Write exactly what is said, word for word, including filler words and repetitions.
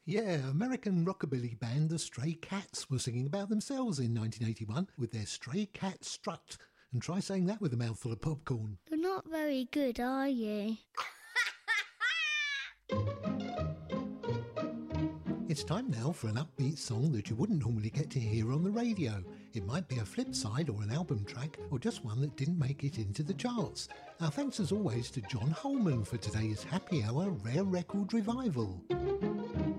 Yeah, American rockabilly band The Stray Cats were singing about themselves in nineteen eighty-one with their Stray Cat Strut. And try saying that with a mouthful of popcorn. You're not very good, are you? It's time now for an upbeat song that you wouldn't normally get to hear on the radio. It might be a flip side or an album track, or just one that didn't make it into the charts. Our thanks as always to John Holman for today's Happy Hour Rare Record Revival.